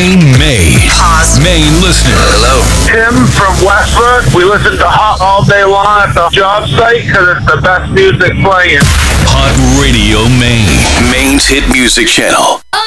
Maine, Maine listener. Hello. Tim from Westbrook. We listen to Hot all day long at the job site because it's the best music playing. Hot Radio Maine. Maine's hit music channel.